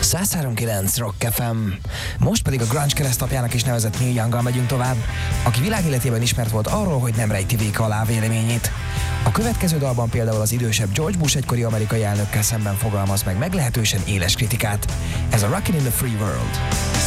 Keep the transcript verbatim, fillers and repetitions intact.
száz három kilenc Rock ef em. Most pedig a grunge keresztapjának is nevezett Neil Younggal megyünk tovább, aki világéletében ismert volt arról, hogy nem rejti véka alá véleményét. A következő dalban például az idősebb George Bush egykori amerikai elnökkel szemben fogalmaz meg meglehetősen éles kritikát. Ez a Rockin' in the Free World.